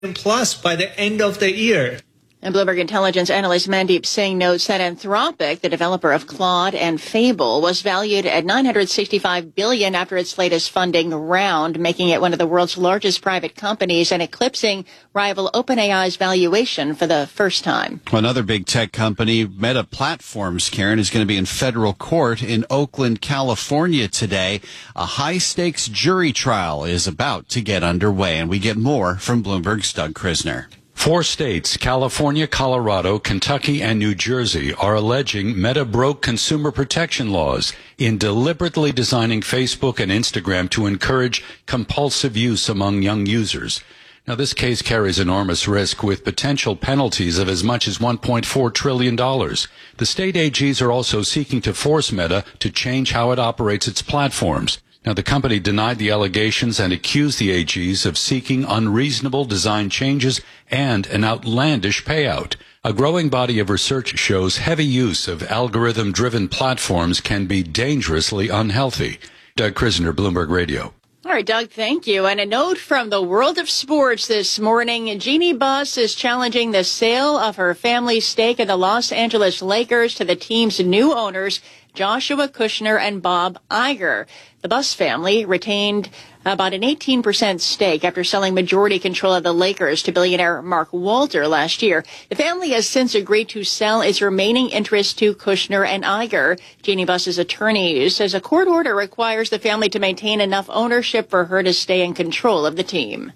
plus by the end of the year. And Bloomberg Intelligence analyst Mandeep Singh notes that Anthropic, the developer of Claude and Fable, was valued at $965 billion after its latest funding round, making it one of the world's largest private companies and eclipsing rival OpenAI's valuation for the first time. Another big tech company, Meta Platforms, Karen, is going to be in federal court in Oakland, California today. A high-stakes jury trial is about to get underway, and we get more from Bloomberg's Doug Krisner. 4 states, California, Colorado, Kentucky, and New Jersey, are alleging Meta broke consumer protection laws in deliberately designing Facebook and Instagram to encourage compulsive use among young users. Now, this case carries enormous risk with potential penalties of as much as $1.4 trillion. The state AGs are also seeking to force Meta to change how it operates its platforms. Now, the company denied the allegations and accused the AGs of seeking unreasonable design changes and an outlandish payout. A growing body of research shows heavy use of algorithm-driven platforms can be dangerously unhealthy. Doug Krisner, Bloomberg Radio. All right, Doug, thank you. And a note from the world of sports this morning. Jeannie Buss is challenging the sale of her family's stake in the Los Angeles Lakers to the team's new owners, Joshua Kushner and Bob Iger. The Buss family retained about an 18% stake after selling majority control of the Lakers to billionaire Mark Walter last year. The family has since agreed to sell its remaining interest to Kushner and Iger. Jeannie Buss's attorney says a court order requires the family to maintain enough ownership for her to stay in control of the team.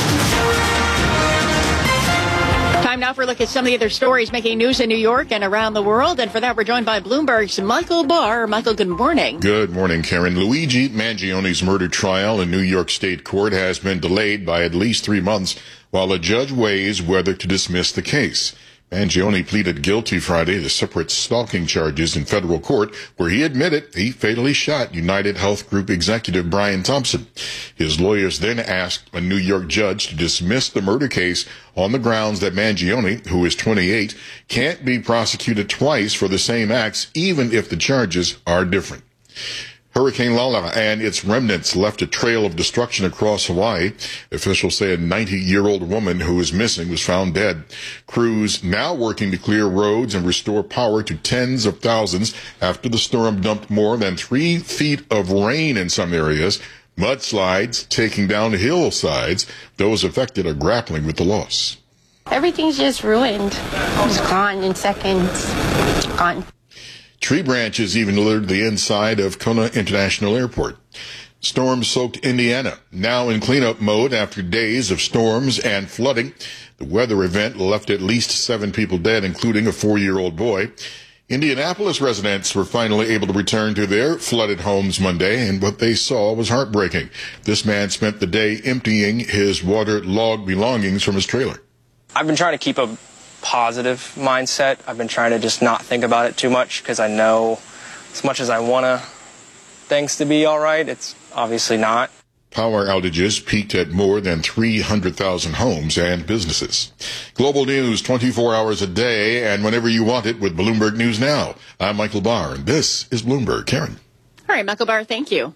Time now for a look at some of the other stories making news in New York and around the world. And for that, we're joined by Bloomberg's Michael Barr. Michael, good morning. Good morning, Karen. Luigi Mangioni's murder trial in New York State Court has been delayed by at least 3 months while a judge weighs whether to dismiss the case. Mangioni pleaded guilty Friday to separate stalking charges in federal court, where he admitted he fatally shot United Health Group executive Brian Thompson. His lawyers then asked a New York judge to dismiss the murder case on the grounds that Mangioni, who is 28, can't be prosecuted twice for the same acts, even if the charges are different. Hurricane Lala and its remnants left a trail of destruction across Hawaii. Officials say a 90-year-old woman who is missing was found dead. Crews now working to clear roads and restore power to tens of thousands after the storm dumped more than 3 feet of rain in some areas. Mudslides taking down hillsides. Those affected are grappling with the loss. Everything's just ruined. It's gone in seconds. Gone. Tree branches even littered the inside of Kona International Airport. Storm-soaked Indiana, now in cleanup mode after days of storms and flooding. The weather event left at least 7 people dead, including a 4-year-old boy. Indianapolis residents were finally able to return to their flooded homes Monday, and what they saw was heartbreaking. This man spent the day emptying his waterlogged belongings from his trailer. I've been trying to keep a positive mindset. I've been trying to just not think about it too much because I know as much as I want things to be all right, it's obviously not. Power outages peaked at more than 300,000 homes and businesses. Global news 24 hours a day and whenever you want it with Bloomberg News Now. I'm Michael Barr, and this is Bloomberg. Karen. All right, Michael Barr, thank you.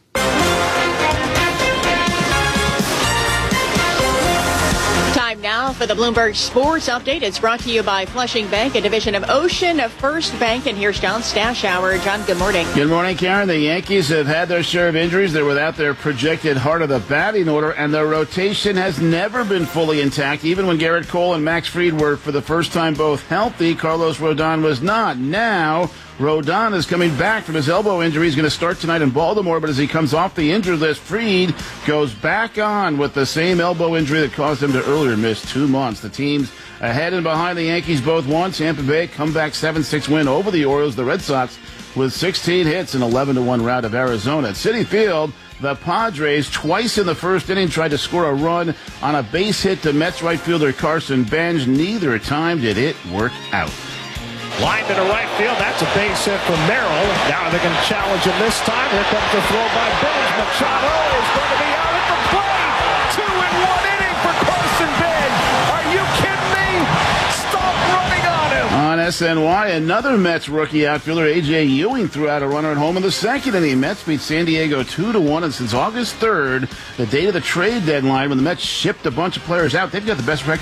Time now for the Bloomberg Sports Update. It's brought to you by Flushing Bank, a division of Ocean First Bank. And here's John Stashauer. John, good morning. Good morning, Karen. The Yankees have had their share of injuries. They're without their projected heart of the batting order, and their rotation has never been fully intact. Even when Garrett Cole and Max Fried were, for the first time, both healthy, Carlos Rodon was not. Now, Rodon is coming back from his elbow injury. He's going to start tonight in Baltimore, but as he comes off the injured list, Fried goes back on with the same elbow injury that caused him to earlier miss 2 months. The teams ahead and behind the Yankees both won. Tampa Bay comeback 7-6 win over the Orioles. The Red Sox with 16 hits and 11-1 rout of Arizona. At Citi Field, the Padres twice in the first inning tried to score a run on a base hit to Mets right fielder Carson Bench. Neither time did it work out. Lined into right field. That's a base hit from Merrill. Now they're going to challenge him this time. Here comes the throw by Bench. Machado is going to be out at the plate. 2 in 1 inning for Carson Bench. Are you kidding me? Stop running on him. On SNY, another Mets rookie outfielder, A.J. Ewing, threw out a runner at home in the second inning. Mets beat San Diego 2-1, and since August 3rd, the date of the trade deadline when the Mets shipped a bunch of players out, they've got the best record